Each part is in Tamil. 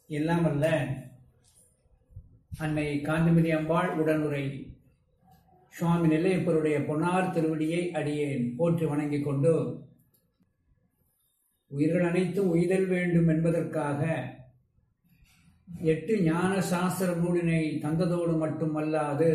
எல்லாம் அல்ல அன்னை காந்திமதி அம்பாள் உடனுரை சுவாமி நெல்லையப்பருடைய பொன்னார் திருவடியை அடியேன் போற்றி வணங்கிக் கொண்டு, உயிர்கள் அனைத்தும் உய்தல் வேண்டும் என்பதற்காக 8 ஞான சாஸ்திர நூலினை தந்ததோடு மட்டுமல்லாது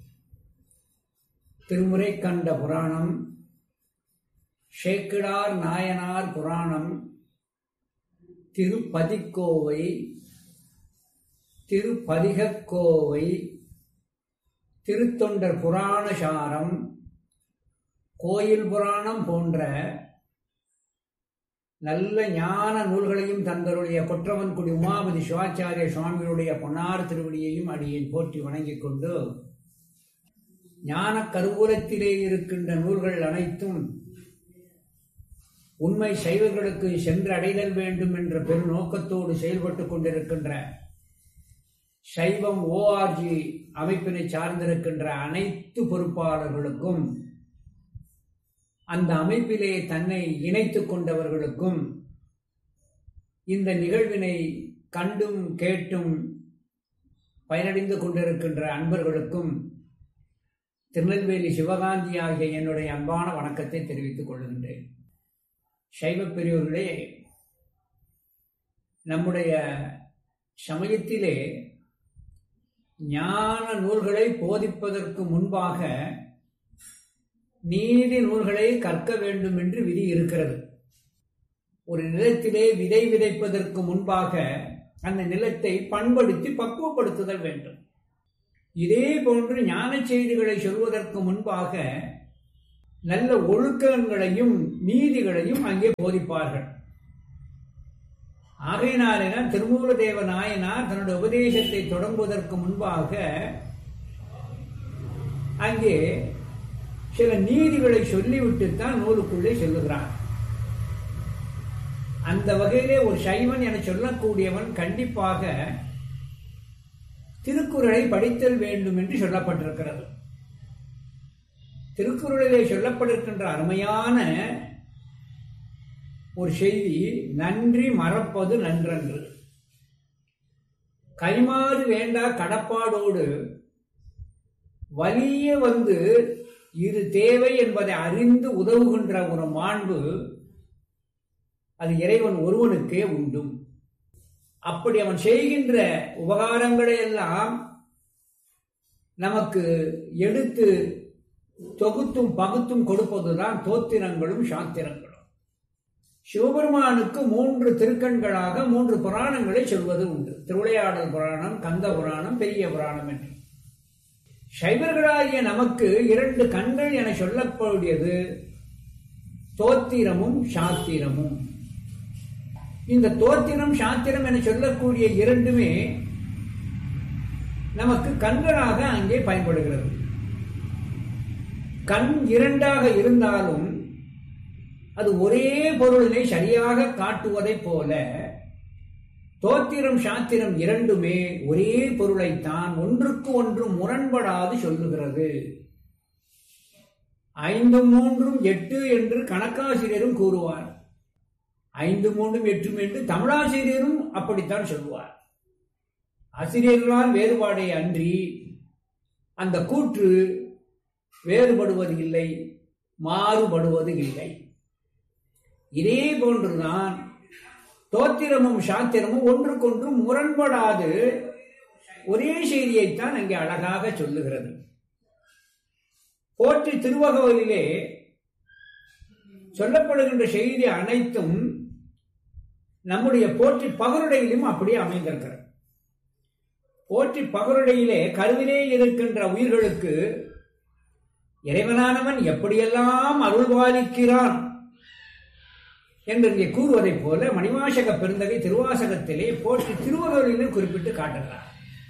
திருமுறை கண்ட புராணம், சேக்கிழார் நாயனார் புராணம், திருப்பதிக்கோவை, திருப்பதிகக்கோவை, திருத்தொண்டர் புராணசாரம், கோயில் புராணம் போன்ற நல்ல ஞான நூல்களையும் தந்தருடைய கொற்றவன்குடி உமாபதி சிவாச்சாரிய சுவாமிகளுடைய பொன்னார் திருவடியையும் அடியேன் போற்றி வணங்கிக் கொண்டு, ஞான கருவூலத்திலே இருக்கின்ற நூல்கள் அனைத்தும் உண்மை சைவர்களுக்கு சென்று அடைதல் வேண்டும் என்ற பெருநோக்கத்தோடு செயல்பட்டுக் கொண்டிருக்கின்ற சைவம் ORG அமைப்பினை சார்ந்திருக்கின்ற அனைத்து பொறுப்பாளர்களுக்கும், அந்த அமைப்பிலே தன்னை இணைத்துக் கொண்டவர்களுக்கும், இந்த நிகழ்வினை கண்டும் கேட்டும் பயனடைந்து கொண்டிருக்கின்ற அன்பர்களுக்கும் திருநெல்வேலி சிவகாந்தி ஆகிய என்னுடைய அன்பான வணக்கத்தை தெரிவித்துக் கொள்கின்றேன். சைவ பெரியோர்களே, நம்முடைய சமயத்திலே ஞான நூல்களை போதிப்பதற்கு முன்பாக நீதி நூல்களை கற்க வேண்டும் என்று விதி இருக்கிறது. ஒரு நிலத்திலே விதை விதைப்பதற்கு முன்பாக அந்த நிலத்தை பண்படுத்தி பக்குவப்படுத்துதல் வேண்டும். இதே போன்று ஞான செய்திகளை சொல்வதற்கு முன்பாக நல்ல ஒழுக்கங்களையும் நீதிகளையும் அங்கே போதிப்பார்கள். ஆகையினாலேதான் திருமூலதேவ நாயனார் தன்னுடைய உபதேசத்தை தொடங்குவதற்கு முன்பாக அங்கே சில நீதிகளை சொல்லிவிட்டுத்தான் நூலுக்குள்ளே செல்லுகிறார். அந்த வகையிலே ஒரு சைவன் என சொல்லக்கூடியவன் கண்டிப்பாக திருக்குறளை படித்தல் வேண்டும் என்று சொல்லப்பட்டிருக்கிறது. திருக்குறளிலே சொல்லப்பட்டிருக்கின்ற அருமையான ஒரு செய்தி, நன்றி மறப்பது நன்றன்று. கைமாறு வேண்டா கடப்பாடோடு வலிய வந்து இது தேவை என்பதை அறிந்து உதவுகின்ற ஒரு மாண்பு அது இறைவன் ஒருவனுக்கே உண்டும். அப்படி அவன் செய்கின்ற உபகாரங்களை எல்லாம் நமக்கு எடுத்து தொகுத்தும் பகுத்தும் கொடுப்பதுதான் தோத்திரங்களும் சாத்திரங்களும். சிவபெருமானுக்கு 3 திருக்கண்களாக 3 புராணங்களை சொல்வது உண்டு. திருவிளையாடல் புராணம், கந்த புராணம், பெரிய புராணம் என்று. சைவர்களாகிய நமக்கு 2 கண்கள் என சொல்லக்கூடியது தோத்திரமும் சாத்திரமும். இந்த தோத்திரம் சாத்திரம் என சொல்லக்கூடிய இரண்டுமே நமக்கு கண்களாக அங்கே பயன்படுகிறது. கண் 2ஆக இருந்தாலும் அது ஒரே பொருளினை சரியாக காட்டுவதைப் போல தோத்திரம் சாத்திரம் இரண்டுமே ஒரே பொருளைத்தான் ஒன்றுக்கு ஒன்று முரண்படாது சொல்லுகிறது. 5 3 8 என்று கணக்காசிரியரும் கூறுவார். 5 3 8 என்று தமிழாசிரியரும் அப்படித்தான் சொல்லுவார். ஆசிரியர்களால் வேறுபாடே அன்றி அந்த கூற்று வேறுபடுவது இல்லை, மாறுபடுவது இல்லை. இதே போன்றுதான் தோத்திரமும் சாத்திரமும் ஒன்றுக்கொன்று முரண்படாது ஒரே செய்தியைத்தான் அங்கே அழகாக சொல்லுகிறது. போற்றி திருவகவலிலே சொல்லப்படுகின்ற செய்தி அனைத்தும் நம்முடைய போற்றி பகருடையிலும் அப்படியே அமைந்திருக்கிறது. போற்றி பகருடையிலே கருவிலே இருக்கின்ற உயிர்களுக்கு இறைவனானவன் எப்படியெல்லாம் அருள்பாலிக்கிறான் என்று இங்கே கூறுவதைப் போல மணிவாசக பெருந்தகை திருவாசகத்திலே போற்றி திருவகவலிலும் குறிப்பிட்டு காட்டுகிறார்.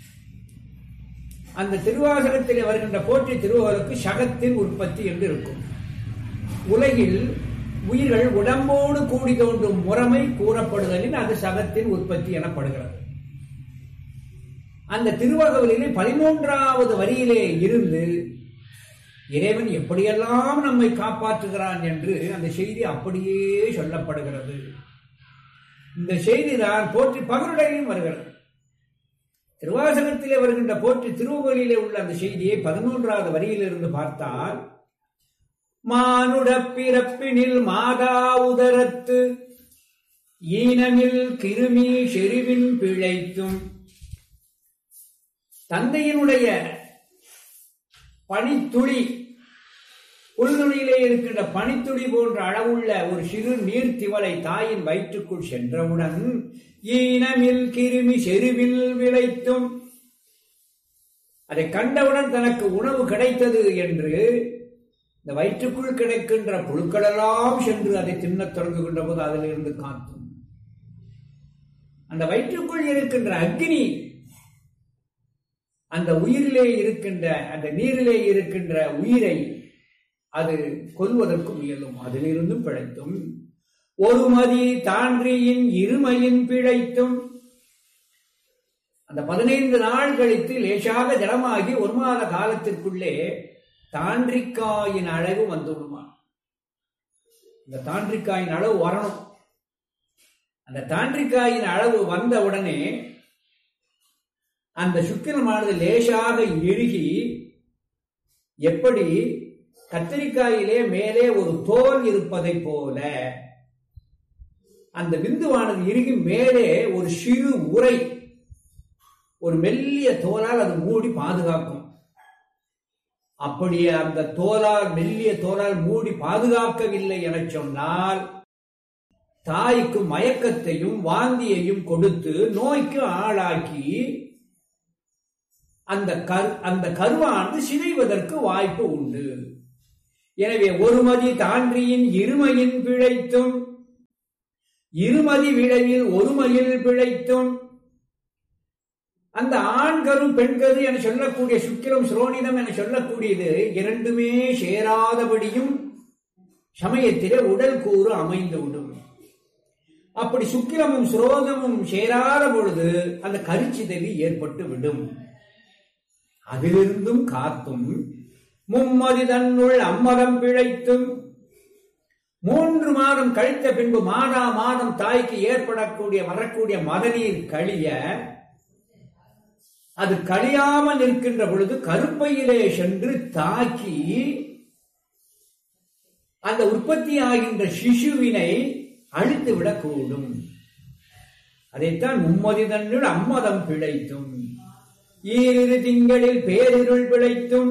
அந்த திருவாசகத்திலே வருகின்ற போற்றி திருவகவலுக்கு சகத்தின் உற்பத்தி என்று இருக்கும். உலகில் உயிர்கள் உடம்போடு கூடி தோன்றும் முறைமை கூறப்படுதலில் அது சகத்தின் உற்பத்தி எனப்படுகிறது. அந்த திருவகவலிலே 13வது வரியிலே இருந்து இறைவன் எப்படியெல்லாம் நம்மை காப்பாற்றுகிறான் என்று அந்த செய்தி அப்படியே சொல்லப்படுகிறது. இந்த செய்திதான் போற்றி பகருடையிலும் வருகிறது. திருவாசகத்திலே வருகின்ற போற்றி திருவள்ளிலே உள்ள அந்த செய்தியை 11வது வரியிலிருந்து பார்த்தால், மானுட பிறப்பினில் மாதா உதரத்து ஈனமில் கிருமி செருவின் பிழைத்தும், தந்தையினுடைய பனித்துளி, உள்நுனியிலே இருக்கின்ற பனித்துளி போன்ற அளவுள்ள ஒரு சிறு நீர்த்திவலை தாயின் வயிற்றுக்குள் சென்றவுடன் ஈனமில் கிருமி செருவில் விளைத்தும், அதை கண்டவுடன் தனக்கு உணவு கிடைத்தது என்று இந்த வயிற்றுக்குள் கிடைக்கின்ற புழுக்களெல்லாம் சென்று அதை தின்னத் தொடங்குகின்ற போது அதிலிருந்து காத்தும், அந்த வயிற்றுக்குள் இருக்கின்ற அக்னி அந்த உயிரிலே இருக்கின்ற, அந்த நீரிலே இருக்கின்ற உயிரை அது கொல்வதற்கு முயலும், அதிலிருந்தும் பிழைத்தும், ஒரு மதி தான்றியின் இருமையின் பிழைத்தும், அந்த 15 நாள் கழித்து லேசாக ஜலமாகி 1 மாத காலத்திற்குள்ளே தாண்டிக்காயின் அளவு வந்துவிடுமா. இந்த தாண்டிக்காயின் அளவு வரணும். அந்த தாண்டிக்காயின் அளவு வந்த உடனே அந்த சுக்கிரமானது லேசாக இறுகி, எப்படி கத்திரிக்காயிலே மேலே ஒரு தோல் இருப்பதை போல அந்த விந்துவானது இறுகி மேலே ஒரு சிறு உரை, ஒரு மெல்லிய தோலால் அது மூடி பாதுகாக்கும். அப்படியே அந்த தோலால், மெல்லிய தோலால் மூடி பாதுகாக்கவில்லை என சொன்னால் தாய்க்கு மயக்கத்தையும் வாந்தியையும் கொடுத்து நோய்க்கு ஆளாக்கி அந்த கருவானது சிதைவதற்கு வாய்ப்பு உண்டு. எனவே ஒரு மதி தான்றியின் இருமையின் பிழைத்தும், இருமதி விளைவில் ஒருமையில் பிழைத்தும், அந்த ஆண்கரு பெண்கரு என சொல்லக்கூடிய சுக்கிரம் சுரோனிதம் என சொல்லக்கூடியது இரண்டுமே சேராதபடியும் சமயத்திலே உடல் கூறு அமைந்துவிடும். அப்படி சுக்கிரமும் சுரோதமும் சேராத பொழுது அந்த கருச்சிதைவு ஏற்பட்டு விடும். அதிலிருந்தும் காத்தும், மும்மதி தன்னுள் அம்மதம் பிழைத்தும், 3 மாதம் கழித்த பின்பு மாதம் தாய்க்கு வரக்கூடிய மதநீர் கழிய, அது கழியாமல் இருக்கின்ற பொழுது கருப்பையிலே சென்று தாக்கி அந்த உற்பத்தி ஆகின்ற சிசுவினை அழித்து விடக்கூடும். அதைத்தான் மும்மதி தன்னுள் அம்மதம் பிழைத்தும், 2 திங்களில் பேரிருள் பிழைத்தும்,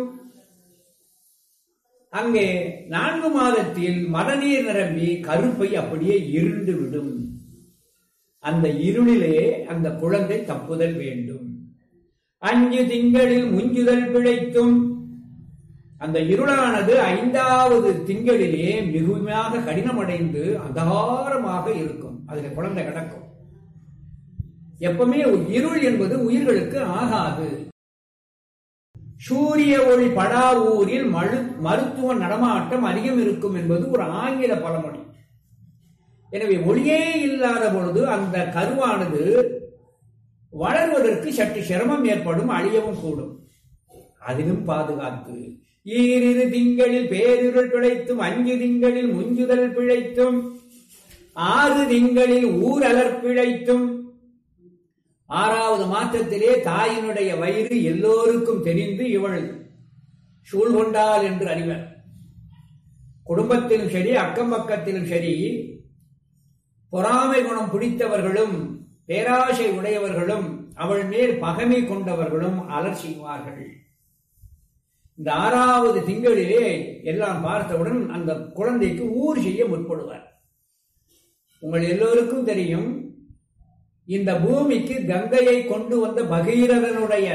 அங்கே 4 மாதத்தில் மதநீர் நிரம்பி கருப்பை அப்படியே இருண்டு விடும். அந்த இருளிலே அந்த குழந்தை தப்புதல் வேண்டும். 5 திங்களில் முஞ்சுதல் பிழைத்தும், அந்த இருளானது 5வது திங்களிலே மிகுமையாக கடினமடைந்து அகாரமாக இருக்கும். அதுல குழந்தை கிடக்கும். எப்பவுமே இருள் என்பது உயிர்களுக்கு ஆகாது. சூரிய ஒளி படா ஊரில் மருத்துவ நடமாட்டம் அதிகம் இருக்கும் என்பது ஒரு ஆங்கில பழமொழி. எனவே ஒளியே இல்லாத பொழுது அந்த கருவானது வளர்வதற்கு சற்று சிரமம் ஏற்படும், அழியவும் கூடும். அதிலும் பாதுகாத்து 2 திங்களில் பேரிருள் பிழைத்தும், 5 திங்களில் முஞ்சுதல் பிழைத்தும், 6 திங்களில் ஊரலர் பிழைத்தும், 6வது மாதத்திலே தாயினுடைய வயிறு எல்லோருக்கும் தெரிந்து இவள் சூழ்கொண்டாள் என்று அறிவர். குடும்பத்திலும் சரி, அக்கம் பக்கத்திலும் சரி, பொறாமை குணம் பிடித்தவர்களும் பேராசை உடையவர்களும் அவள் மேல் பகைமை கொண்டவர்களும் அலர் செய்வார்கள். இந்த 6வது திங்களிலே எல்லாம் பார்த்தவுடன் அந்த குழந்தைக்கு ஊர் செய்ய முற்படுவார். உங்கள் எல்லோருக்கும் தெரியும், இந்த பூமிக்கு கங்கையை கொண்டு வந்த பகீரதனுடைய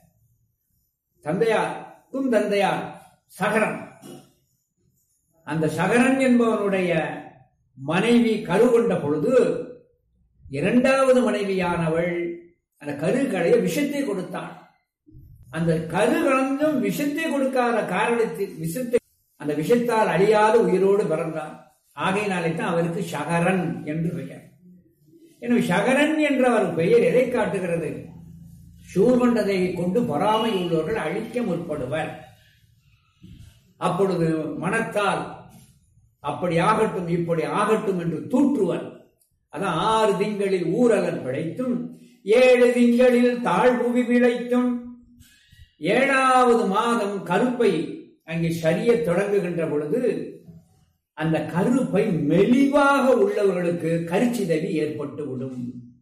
தந்தையார் சகரன். அந்த சகரன் என்பவனுடைய மனைவி கரு கொண்ட பொழுது 2வது மனைவியானவள் அந்த கருக்களைய விஷத்தை கொடுத்தாள். அந்த கரு கலந்தும் விஷத்தை கொடுக்காத காரணத்தில் அந்த விஷத்தால் அழியாத உயிரோடு பிறந்தார். ஆகையினாலே தான் அவருக்கு சகரன் என்று பெயர். எனவே சகரன் என்ற அவர் பெயர் எதை காட்டுகிறது? சூழ்கொண்டதை கொண்டு பொறாமை உள்ளவர்கள் அழிக்க முற்படுவர். அப்பொழுது மனத்தால் அப்படி ஆகட்டும் இப்படி ஆகட்டும் என்று தூற்றுவர். அதான் 6 திங்களில் ஊரலர் பிழைத்தும், 7 திங்களில் தாழ்புவி விளைத்தும் 7வது மாதம் கருப்பை அங்கே சரிய தொடங்குகின்ற பொழுது அந்த கருப்பை மெலிவாக உள்ளவர்களுக்கு கருச்சிதவி ஏற்பட்டுவிடும்.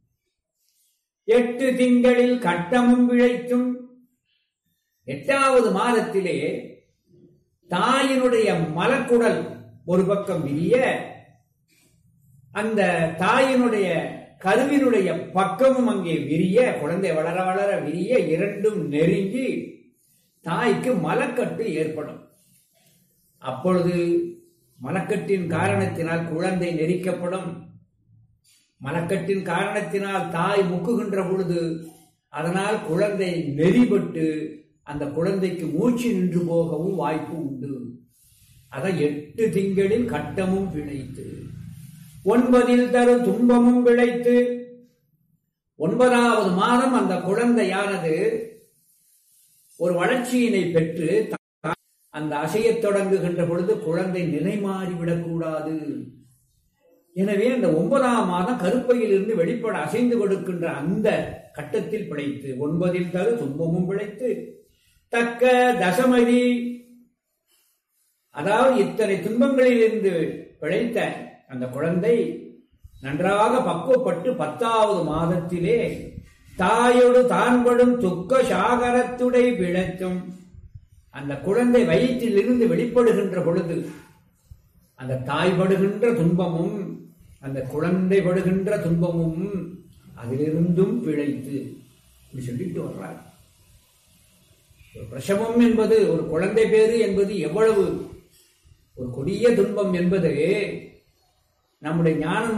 8 திங்களில் கட்டமும் விளைத்தும் 8வது மாதத்திலே தாயினுடைய மலக்குடல் ஒரு பக்கம் விரிய, அந்த தாயினுடைய கருவினுடைய பக்கமும் அங்கே விரிய, குழந்தை வளர வளர விரிய, இரண்டும் நெருங்கி தாய்க்கு மலக்கட்டு ஏற்படும். அப்பொழுது மலக்கட்டின் காரணத்தினால் குழந்தை நெரிக்கப்படும். மலக்கட்டின் காரணத்தினால் தாய் முக்குகின்ற பொழுது அதனால் குழந்தை நெறிபட்டு அந்த குழந்தைக்கு மூச்சு நின்று போகவும் வாய்ப்பு உண்டு. அதான் 8 திங்களில் கட்டமும் விளைத்து 9 தரு துன்பமும் விளைத்து 9வது மாதம் அந்த குழந்தையானது ஒரு வளர்ச்சியினை பெற்று அந்த அசையத் தொடங்குகின்ற பொழுது குழந்தை நிலை மாறிவிடக்கூடாது. எனவே அந்த 9ஆம் மாதம் கருப்பையிலிருந்து வெளிப்பட அசைந்து கொடுக்கின்ற அந்த கட்டத்தில் பிழைத்து 9 தரு துன்பமும் பிழைத்து தக்க தசமதி, அதாவது இத்தனை துன்பங்களில் இருந்து பிழைத்த அந்த குழந்தை நன்றாக பக்குவப்பட்டு 10வது மாதத்திலே தாயோடு தான்படும் துக்க சாகரத்துடை பிழைத்தும், அந்த குழந்தை வயிற்றில் இருந்து வெளிப்படுகின்ற பொழுது அந்த தாய் படுகின்ற துன்பமும் அந்த குழந்தை படுகின்ற துன்பமும் அதிலிருந்தும் பிழைத்து சொல்லிட்டு வர்றார். பிரசவம் என்பது ஒரு குழந்தை பேறு என்பது எவ்வளவு ஒரு கொடிய துன்பம் என்பது நம்முடைய ஞானம்